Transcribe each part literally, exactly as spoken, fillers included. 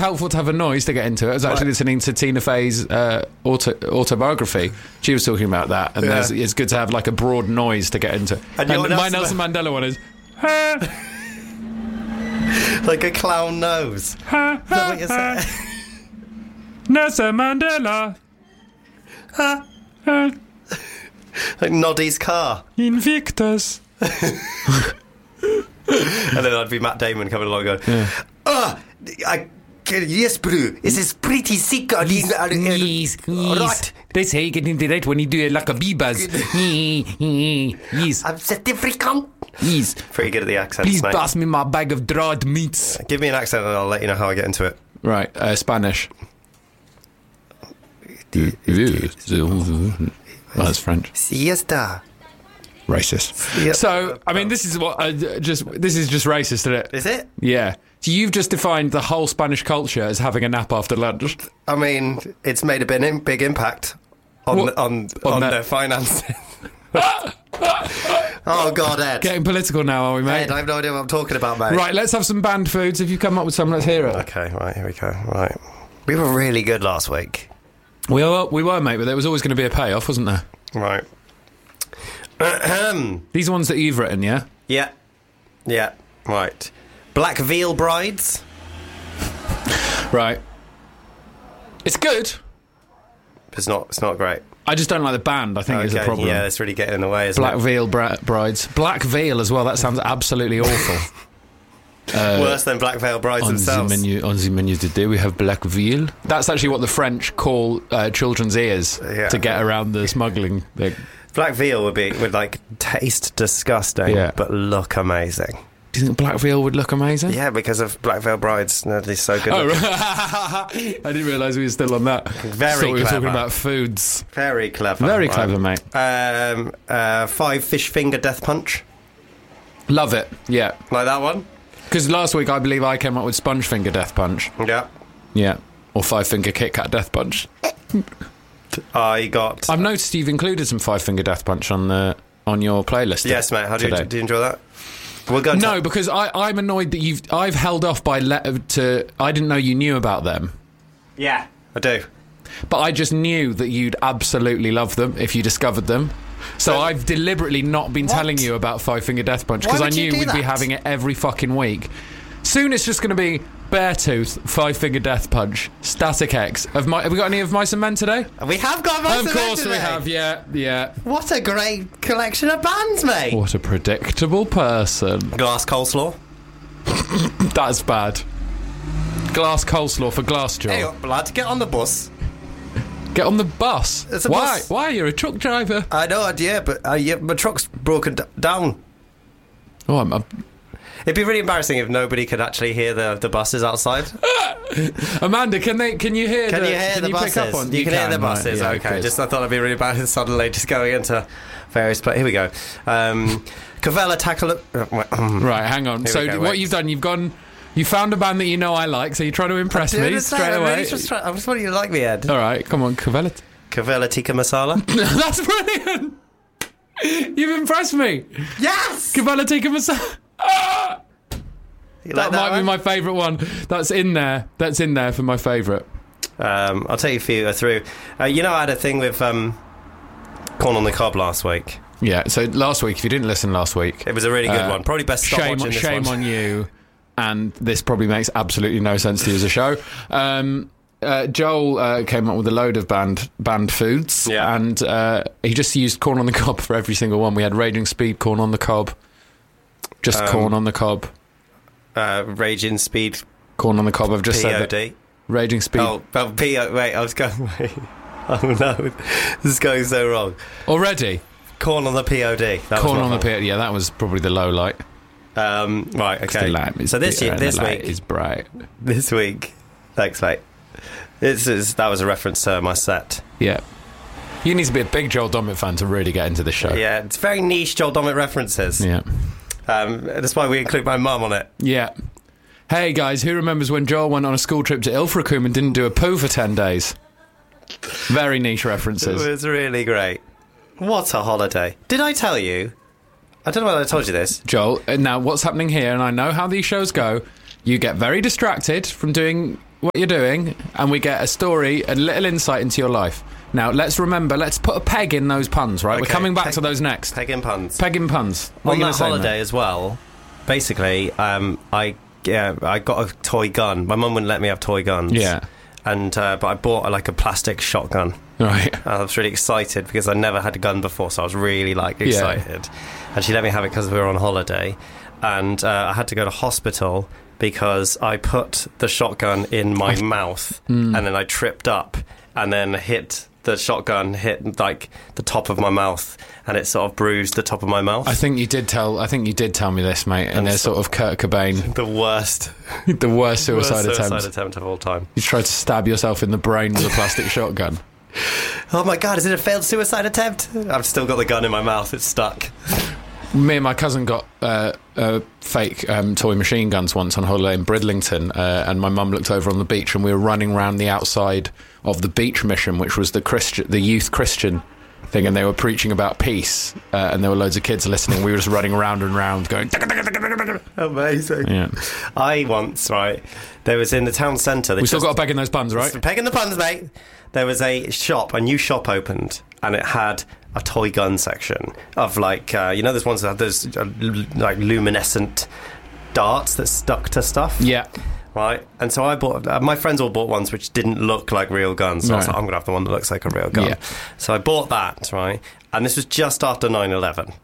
helpful to have a noise to get into it. I was actually right. listening to Tina Fey's uh, auto, autobiography. She was talking about that, and yeah. it's good to have like a broad noise to get into. And, and my Nelson Mandela one is like a clown nose. Ha, ha, is that what you're ha. saying? Nelson Mandela. Ha. Ha. Like Noddy's car. Invictus. And then I'd be Matt Damon coming along going, yeah. oh, I, yes, bro, this is pretty sick. Yes, yes, yes. That's how you get into that when you do it like a beebuzz. Yes. I'm certificate. Yes. Pretty good at the accents, Please mate. pass me my bag of dried meats. Give me an accent and I'll let you know how I get into it. Right, uh, Spanish. Oh, that's French. Siesta. Racist. Yep. So, I mean, this is what uh, just this is just racist, isn't it? Is it? Yeah. So you've just defined the whole Spanish culture as having a nap after lunch. I mean, it's made a big, big impact on what? on on, on their finances. Oh God, Ed! Getting political now, are we, mate? Ed, I have no idea what I'm talking about, mate. Right, let's have some banned foods. If you come up with some, let's hear it. Okay, right, here we go. Right, we were really good last week. We were, we were, mate, but there was always going to be a payoff, wasn't there? Right. These ones that you've written, yeah? Yeah. Yeah, right. Black Veil Brides. Right. It's good. It's not It's not great. I just don't like the band, I think, okay, is the problem. Yeah, it's really getting in the way, isn't Black it? Veil bra- Brides. Black Veil as well, that sounds absolutely awful. Uh, Worse than Black Veil Brides on themselves. The menu, on the menu today we have Black Veil. That's actually what the French call uh, children's ears yeah. to get around the smuggling thing. Black Veil would be would like taste disgusting, yeah. but look amazing. Do you think Black Veil would look amazing? Yeah, because of Black Veil Brides. No, they're so good. Oh, right. I didn't realise we were still on that. Very Thought we clever. were talking about foods. Very clever. Very right. clever, mate. Um, uh, five Fish Finger Death Punch. Love it. Yeah. Like that one? Because last week I believe I came up with Sponge Finger Death Punch. Yeah. Yeah. Or Five Finger Kit Kat Death Punch. I got... I've noticed you've included some Five Finger Death Punch on the on your playlist. Yes, mate. How do you, do you enjoy that? We're going no, to... because I, I'm annoyed that you've... I've held off by... Le- to. I didn't know you knew about them. Yeah, I do. But I just knew that you'd absolutely love them if you discovered them. So, so I've deliberately not been what? telling you about Five Finger Death Punch because I knew we'd that? be having it every fucking week. Soon it's just going to be Beartooth, Five Finger Death Punch, Static X. Have, my, have we got any of Mice and Men today? We have got Mice and Men today. Of course we have, yeah, yeah. What a great collection of bands, mate. What a predictable person. Glass Coleslaw. That's bad. Glass Coleslaw for Glassjaw. Hey up, lad, get on the bus. Get on the bus? It's a Why? bus. Why? You're a truck driver. I know, yeah, but uh, yeah, my truck's broken d- down. Oh, I'm... I'm It'd be really embarrassing if nobody could actually hear the, the buses outside. Amanda, can they? Can you hear? Can the, you hear can the you buses? Pick up on, you, you can, can hear the buses. Right, yeah, okay, just I thought it'd be really bad suddenly just going into various places. Here we go. Um, Cavella tackle. Right, hang on. Here So go, what wait. you've done? You've gone. You found a band that you know I like, so you're trying to impress me straight away. Really just try, I just want you to like me, Ed. All right, come on, Cavella. Cavella tikka masala. That's brilliant. You've impressed me. Yes. Cavella tikka masala. Ah! You that like that might one? be my favourite one. That's in there. That's in there for my favourite. Um, I'll take you a few through. Uh, you know, I had a thing with um, Corn on the Cob last week. Yeah. So last week, if you didn't listen last week, it was a really good uh, one. Probably best stop shame, watching this shame one. on you. And this probably makes absolutely no sense to you as a show. Um, uh, Joel uh, came up with a load of banned banned foods, yeah. and uh, he just used corn on the cob for every single one. We had Raging Speed, corn on the cob, just um, corn on the cob. Uh, Raging Speed, corn on the cob. I've just P O D. said that. Raging Speed. Oh, well, P O. Wait, I was going. Wait. Oh no, this is going so wrong already. Corn on the P O D. That corn was on wrong. the P O D. Yeah, that was probably the low light. Um, right. Okay. So this year, this week is bright. This week, thanks, mate. This is that was a reference to my set. Yeah. You need to be a big Joel Dommett fan to really get into the show. Yeah, it's very niche Joel Dommett references. Yeah. Um, that's why we include my mum on it. Yeah. Hey guys, who remembers when Joel went on a school trip to Ilfracombe and didn't do a poo for ten days? Very niche references. It was really great. What a holiday. Did I tell you? I don't know whether I told you this. Joel, now what's happening here, and I know how these shows go, you get very distracted from doing what you're doing, and we get a story, a little insight into your life. Now, let's remember, let's put a peg in those puns, right? Okay, We're coming back peg, to those next. Peg in puns. Peg in puns. What On that say, holiday mate? as well, basically, um, I yeah, I got a toy gun. My mum wouldn't let me have toy guns. Yeah. And uh, but I bought like a plastic shotgun. Right. And I was really excited because I never had a gun before, so I was really like excited. Yeah. And she let me have it because we were on holiday, and uh, I had to go to hospital because I put the shotgun in my mouth, mm. and then I tripped up, and then hit. The shotgun hit like the top of my mouth, and it sort of bruised the top of my mouth. I think you did tell. I think you did tell me this, mate. And, and there's sort of Kurt Cobain, the worst, the worst suicide worst attempt, suicide attempt of all time. You tried to stab yourself in the brain with a plastic shotgun. Oh my god! Is it a failed suicide attempt? I've still got the gun in my mouth. It's stuck. Me and my cousin got uh, uh, fake um, toy machine guns once on holiday in Bridlington, uh, and my mum looked over on the beach, and we were running around the outside of the beach mission, which was the Christian, the youth Christian thing, and they were preaching about peace, uh, and there were loads of kids listening. We were just running around and round, going. Amazing. Yeah. I once right there was in the town centre. We still got a peg in those puns, right? Peg in the puns, mate. There was a shop, a new shop opened, and it had a toy gun section of like uh, you know, there's ones that have those uh, like luminescent darts that stuck to stuff. Yeah. Right, and so I bought. Uh, my friends all bought ones which didn't look like real guns. So right. I was like, I'm gonna have the one that looks like a real gun. Yeah. So I bought that, right, and this was just after nine eleven.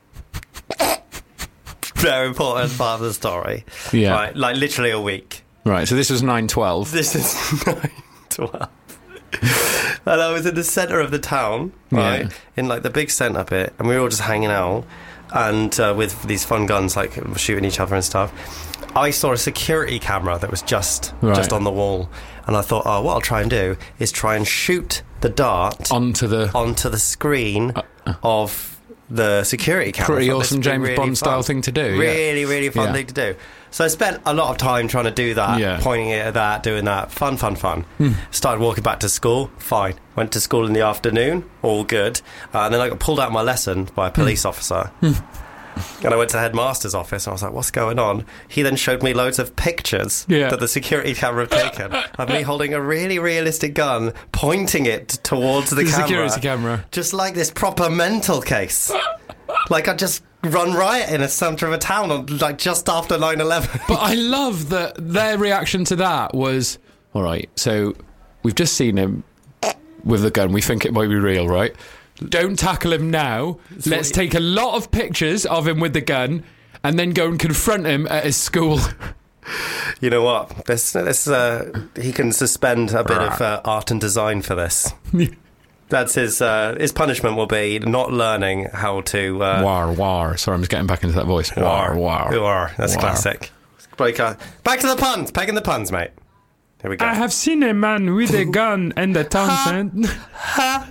Very important part of the story. Yeah, right, like literally a week. Right, so this was nine twelve. This is nine twelve. And I was in the centre of the town, right, yeah. in like the big centre bit, and we were all just hanging out, and uh, with these fun guns, like shooting each other and stuff. I saw a security camera that was just right. just on the wall, and I thought, oh, what I'll try and do is try and shoot the dart onto the onto the screen uh, uh. of the security camera. Pretty awesome James really Bond fun. style thing to do. Really, yeah. really fun yeah. thing to do. So I spent a lot of time trying to do that, yeah. pointing it at that, doing that. Fun, fun, fun. Hmm. Started walking back to school. Fine. Went to school in the afternoon. All good. Uh, and then I got pulled out of my lesson by a police hmm. officer. And I went to the headmaster's office, and I was like, what's going on? He then showed me loads of pictures yeah. that the security camera had taken of me holding a really realistic gun, pointing it towards the, the camera. security camera. Just like this proper mental case. Like I just run riot in a centre of a town on, like just after nine eleven. But I love that their reaction to that was, all right, so we've just seen him with the gun. We think it might be real, right? Don't tackle him now. Let's take a lot of pictures of him with the gun and then go and confront him at his school. You know what? This, this, uh, he can suspend a bit of uh, art and design for this. That's his uh, his punishment will be not learning how to... Uh, war, war. Sorry, I'm just getting back into that voice. War, war. War. That's war. Classic. Back to the puns. Back in the puns, mate. Here we go. I have seen a man with a gun in the town centre. Ha!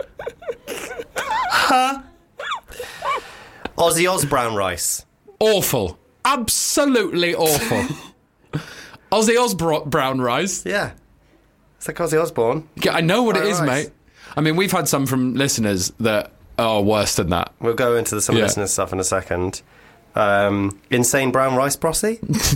Ha! Ozzy Osbourne rice. Awful. Absolutely awful. Ozzy Osbourne rice? Yeah. It's like Ozzy Osbourne. Yeah, I know what Brown it is, rice. mate. I mean, we've had some from listeners that are worse than that. We'll go into the, some yeah. listener stuff in a second. Um, insane brown rice brossy?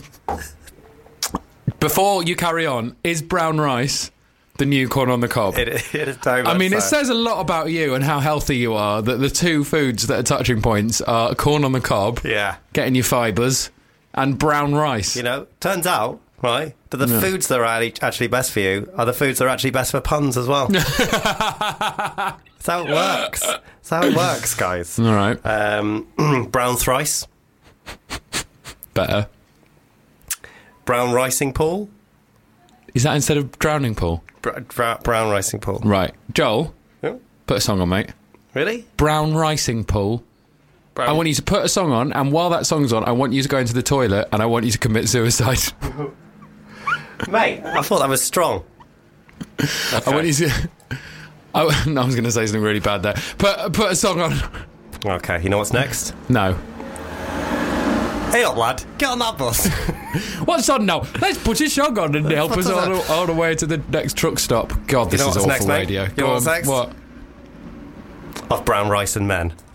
Before you carry on, is brown rice the new corn on the cob? It, it is very much I mean, so. It says a lot about you and how healthy you are that the two foods that are touching points are corn on the cob, yeah, getting your fibres, and brown rice. You know, turns out, right, that the yeah. foods that are actually best for you are the foods that are actually best for puns as well. That's how it works. That's how it works, guys. All right. Um, brown thrice. Better. Brown ricing pool. Is that instead of drowning pool? Br- br- brown ricing pool. Right. Joel, yeah. put a song on, mate. Really? Brown ricing pool. Brown. I want you to put a song on, and while that song's on, I want you to go into the toilet, and I want you to commit suicide. Mate, I thought that was strong. Okay. I want you to... I, no, I was going to say something really bad there. Put, put a song on. Okay, you know what's next? No. Hey up, lad, get on that bus. What's on now? Let's put a song on and help us all, all the way to the next truck stop. God, this you know is awful next, radio. You know what's next? What? Of brown rice and men.